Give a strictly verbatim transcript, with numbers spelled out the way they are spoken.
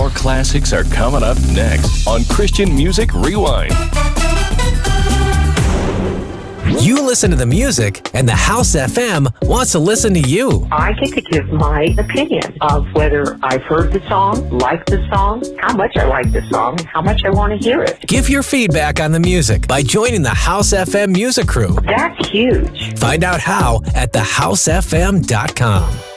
More classics are coming up next on Christian Music Rewind. You listen to the music, and the House F M wants to listen to you. I get to give my opinion of whether I've heard the song, like the song, how much I like the song, how much I want to hear it. Give your feedback on the music by joining the House F M Music Crew. That's huge. Find out how at the house f m dot com.